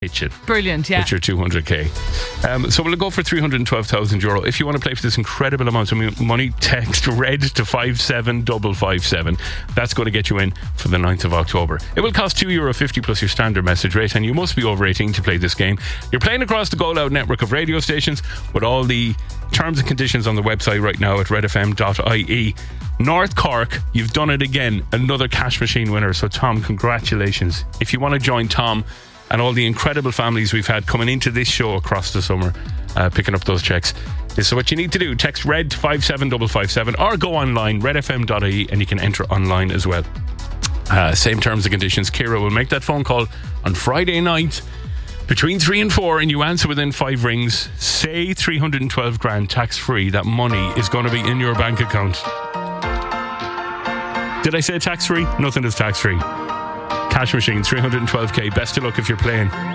Hit you. Brilliant, yeah. Hit your 200k. So we'll go for €312,000. If you want to play for this incredible amount of money, text RED to 57557. That's going to get you in for the 9th of October. It will cost €2.50 plus your standard message rate, and you must be over 18 to play this game. You're playing across the Go Loud network of radio stations with all the terms and conditions on the website right now at redfm.ie. North Cork, you've done it again. Another cash machine winner. So Tom, congratulations. If you want to join Tom and all the incredible families we've had coming into this show across the summer, picking up those checks, this is what you need to do. Text RED 57557 or go online, redfm.ie, and you can enter online as well. Same terms and conditions. Ciara will make that phone call on Friday night between 3 and 4, and you answer within 5 rings. Say 312 grand tax free. That money is going to be in your bank account. Did I say tax free? Nothing is tax free. Cash machine, 312k. Best of luck if you're playing.